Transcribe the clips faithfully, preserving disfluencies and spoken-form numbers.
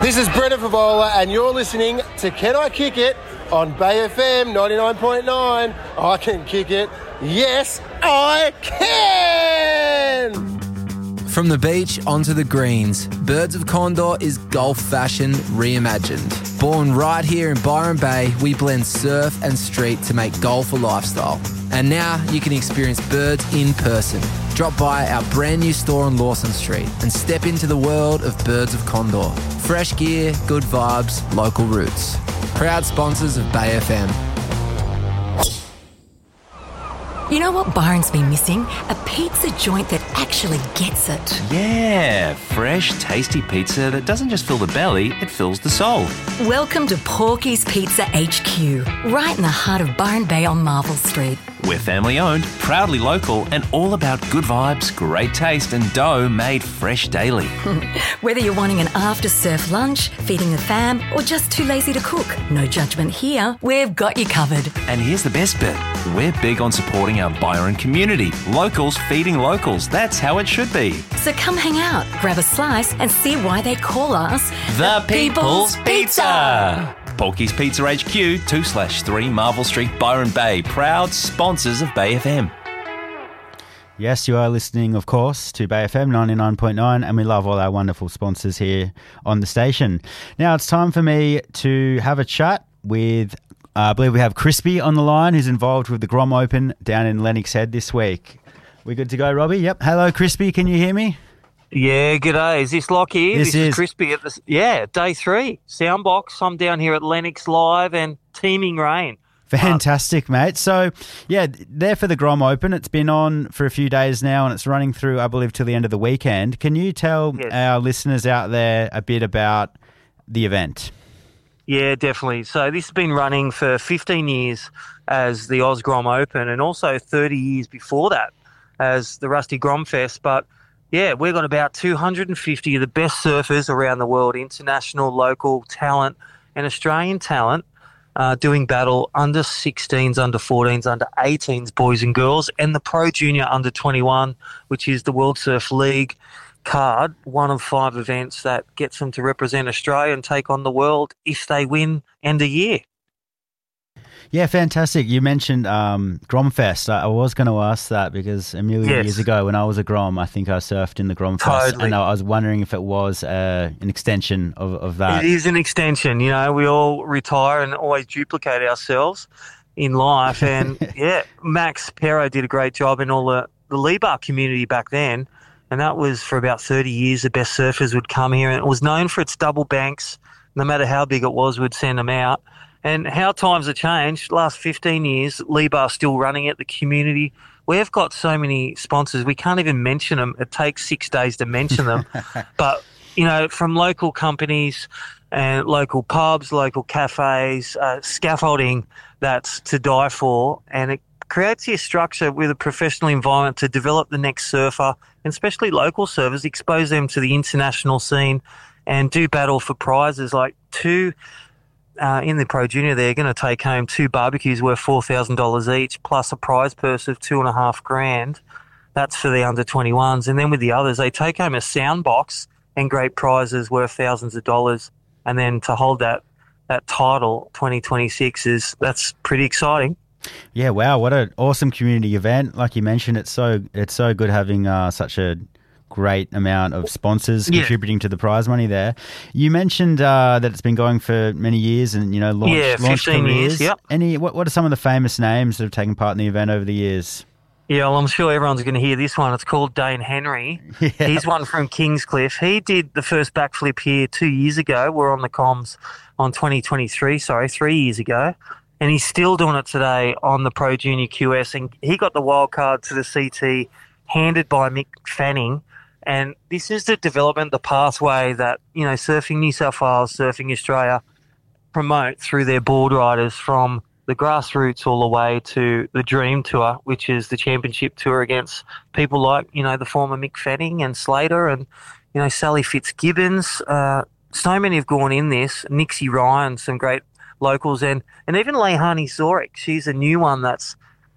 This is Brendan Favola, and you're listening to Can I Kick It on Bay F M ninety-nine point nine. I can kick it. Yes, I can! From the beach onto the greens, Birds of Condor is golf fashion reimagined. Born right here in Byron Bay, we blend surf and street to make golf a lifestyle. And now you can experience Birds in person. Drop by our brand new store on Lawson Street and step into the world of Birds of Condor. Fresh gear, good vibes, local roots. Proud sponsors of Bay F M. You know what Byron's been missing? A pizza joint that actually gets it. Yeah, fresh, tasty pizza that doesn't just fill the belly, it fills the soul. Welcome to Porky's Pizza H Q, right in the heart of Byron Bay on Marvel Street. We're family owned, proudly local, and all about good vibes, great taste, and dough made fresh daily. Whether you're wanting an after-surf lunch, feeding the fam, or just too lazy to cook, no judgment here. We've got you covered. And here's the best bit. We're big on supporting our Byron community. Locals feeding locals. That's how it should be. So come hang out, grab a slice, and see why they call us The, the People's, People's Pizza. Pizza. Porky's Pizza H Q, two slash three Marvel Street, Byron Bay. Proud sponsors of Bay F M. Yes, you are listening, of course, to Bay F M ninety-nine point nine, and we love all our wonderful sponsors here on the station. Now it's time for me to have a chat with, uh, I believe we have Crispy on the line, who's involved with the Grom Open down in Lennox Head this week. We good to go, Robbie? Yep. Hello, Crispy. Can you hear me? Yeah, g'day. Is this Lockie? This, this is. is Crispy at the yeah day three Soundbox. I'm down here at Lennox Live and teeming rain. Fantastic, uh, mate. So, yeah, there for the Grom Open. It's been on for a few days now, and it's running through, I believe, till the end of the weekend. Can you tell yes. our listeners out there a bit about the event? Yeah, definitely. So this has been running for fifteen years as the Oz Grom Open, and also thirty years before that as the Rusty Grom Fest. But yeah, we've got about two hundred fifty of the best surfers around the world, international, local talent and Australian talent, uh, doing battle under sixteens, under fourteens, under eighteens, boys and girls, and the Pro Junior under twenty-one, which is the World Surf League card, one of five events that gets them to represent Australia and take on the world if they win end of year. Yeah, fantastic. You mentioned um, Gromfest. I, I was going to ask that because a million yes. years ago when I was a Grom, I think I surfed in the Gromfest. Totally. And I was wondering if it was uh, an extension of, of that. It is an extension. You know, we all retire and always duplicate ourselves in life. And, yeah, Max Pero did a great job in all the, the Lee-Bar community back then. And that was for about thirty years. The best surfers would come here. And it was known for its double banks. No matter how big it was, we'd send them out. And how times have changed, last fifteen years, Lee-Bar's still running it, the community. We've got so many sponsors, we can't even mention them. It takes six days to mention them. But, you know, from local companies and local pubs, local cafes, uh, scaffolding that's to die for. And it creates a structure with a professional environment to develop the next surfer, and especially local surfers, expose them to the international scene and do battle for prizes like two... Uh, in the Pro Junior, they're going to take home two barbecues worth four thousand dollars each, plus a prize purse of two and a half grand. That's for the under twenty-ones. And then with the others, they take home a sound box and great prizes worth thousands of dollars. And then to hold that that title, twenty twenty-six, is that's pretty exciting. Yeah, wow, what an awesome community event. Like you mentioned, it's so it's so good having uh, such a great amount of sponsors yeah. contributing to the prize money there. You mentioned uh, that it's been going for many years and, you know, launch, yeah, launch fifteen careers. years, yep. Any, what, what are some of the famous names that have taken part in the event over the years? Yeah, well, I'm sure everyone's going to hear this one. It's called Dane Henry. Yeah. He's one from Kingscliff. He did the first backflip here two years ago. We're on the comms on twenty twenty-three, sorry, three years ago. And he's still doing it today on the Pro Junior Q S. And he got the wild card to the C T handed by Mick Fanning. And this is the development, the pathway that, you know, Surfing New South Wales, Surfing Australia promote through their board riders, from the grassroots all the way to the Dream Tour, which is the championship tour against people like, you know, the former Mick Fanning and Slater and, you know, Sally Fitzgibbons. Uh, so many have gone in this. Nixie Ryan, some great locals, and, and even Leihani Zorik. She's a new one that's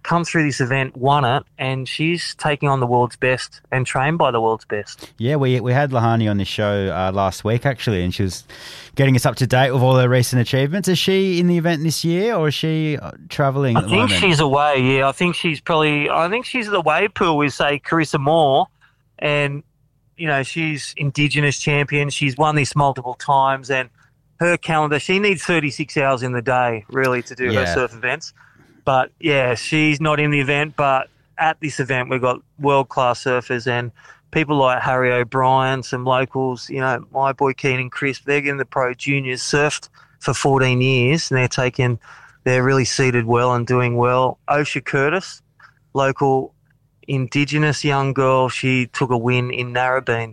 come through this event, won it, and she's taking on the world's best and trained by the world's best. Yeah, we we had Lahani on this show uh, last week, actually, and she was getting us up to date with all her recent achievements. Is she in the event this year, or is she travelling at I the think moment? she's away, yeah. I think she's probably, I think she's at the wave pool with, say, Carissa Moore, and, you know, she's Indigenous champion. She's won this multiple times, and her calendar, she needs thirty-six hours in the day, really, to do Yeah. her surf events. But, yeah, she's not in the event, but at this event we've got world-class surfers and people like Harry O'Brien, some locals, you know, my boy Keenan Crisp, they're getting the pro juniors, surfed for fourteen years, and they're taking, they're really seated well and doing well. Osha Curtis, local Indigenous young girl, she took a win in Narrabeen.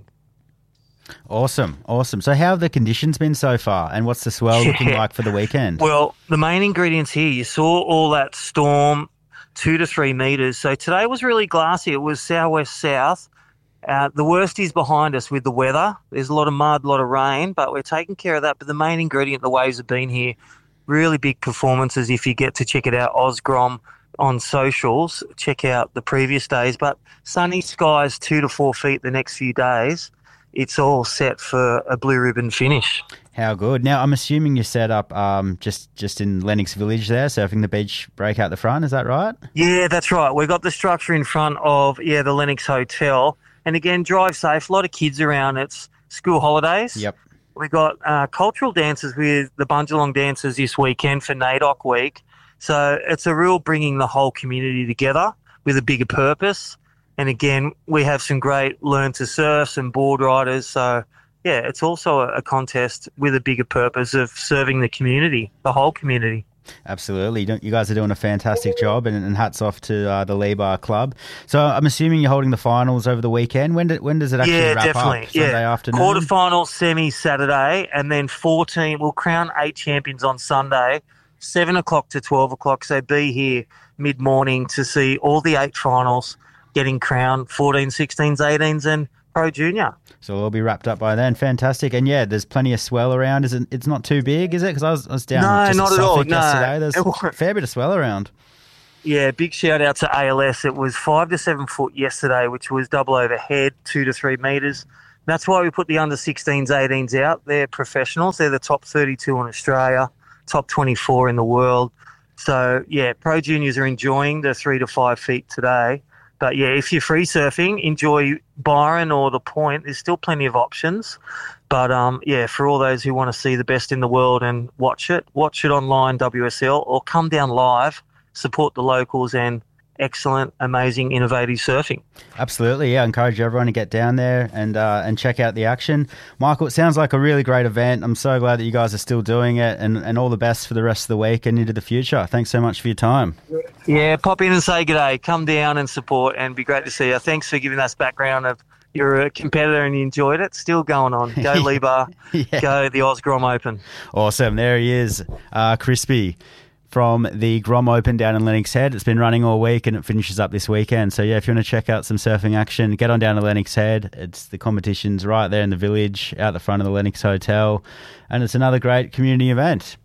Awesome, awesome. So how have the conditions been so far, and what's the swell Yeah. looking like for the weekend? Well, the main ingredients here, you saw all that storm, two to three metres. So today was really glassy. It was southwest-south. Uh, the worst is behind us with the weather. There's a lot of mud, a lot of rain, but we're taking care of that. But the main ingredient, the waves have been here. Really big performances. If you get to check it out, Osgrom on socials, check out the previous days. But sunny skies, two to four feet the next few days. It's all set for a blue ribbon finish. How good. Now, I'm assuming you're set up um, just, just in Lennox Village there, surfing the beach break out the front. Is that right? Yeah, that's right. We've got the structure in front of, yeah, the Lennox Hotel. And again, drive safe. A lot of kids around. It's school holidays. Yep. We've got uh, cultural dances with the Bunjalong dancers this weekend for NAIDOC week. So it's a real bringing the whole community together with a bigger purpose. And again, we have some great learn to surf, some board riders. So, yeah, it's also a, a contest with a bigger purpose of serving the community, the whole community. Absolutely. You don't- you guys are doing a fantastic job, and, and hats off to uh, the Lee Bar Club. So I'm assuming you're holding the finals over the weekend. When, do, when does it actually Yeah, wrap definitely. up? Sunday yeah. afternoon? Quarterfinal, semi Saturday, and then fourteen. We'll crown eight champions on Sunday, seven o'clock to twelve o'clock. So be here mid morning to see all the eight finals getting crowned, fourteen, sixteens, eighteens, and Pro Junior. So it'll all be wrapped up by then. Fantastic. And yeah, there's plenty of swell around. Is it? It's not too big, is it? Because I was, I was down No, just not at at all, Suffolk no. yesterday. There's It a fair bit of swell around. Yeah, big shout out to A L S. It was five to seven foot yesterday, which was double overhead, two to three metres. That's why we put the under sixteens, eighteens out. They're professionals. They're the top thirty-two in Australia, top twenty-four in the world. So, yeah, Pro Juniors are enjoying the three to five feet today. But, yeah, if you're free surfing, enjoy Byron or the Point. There's still plenty of options. But, um, yeah, for all those who want to see the best in the world and watch it, watch it online, W S L, or come down live, support the locals and excellent, amazing, innovative surfing. Absolutely, yeah. I encourage everyone to get down there and uh, and check out the action. Michael, it sounds like a really great event. I'm so glad that you guys are still doing it, and, and all the best for the rest of the week and into the future. Thanks so much for your time. Yeah, pop in and say good day. Come down and support, and be great to see you. Thanks for giving us background of you're a competitor and you enjoyed it. Still going on. Go Lee Bar. Yeah. Go the Osgrom Open. Awesome. There he is, uh, Crispy from the Grom Open down in Lennox Head. It's been running all week and it finishes up this weekend. So, yeah, if you want to check out some surfing action, get on down to Lennox Head. It's the competition's right there in the village, out the front of the Lennox Hotel. And it's another great community event.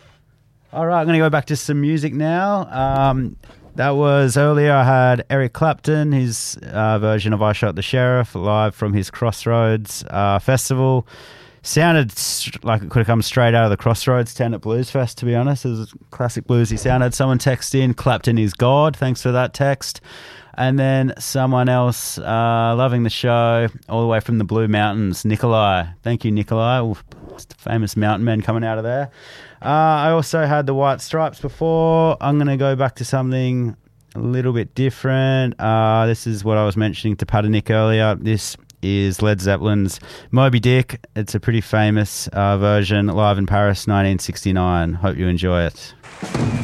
All right, I'm going to go back to some music now. Um, that was earlier I had Eric Clapton, his uh, version of I Shot the Sheriff, live from his Crossroads uh, festival. Sounded st- like it could have come straight out of the Crossroads Tent at Blues Fest, to be honest. It was classic bluesy sounded. Someone texted in, Clapton is God. Thanks for that text. And then someone else uh, loving the show all the way from the Blue Mountains, Nikolai. Thank you, Nikolai. Ooh, famous mountain men coming out of there. Uh, I also had the White Stripes before. I'm going to go back to something a little bit different. Uh, this is what I was mentioning to Patternick earlier. This is Led Zeppelin's Moby Dick. It's a pretty famous uh, version, live in Paris, nineteen sixty-nine. Hope you enjoy it.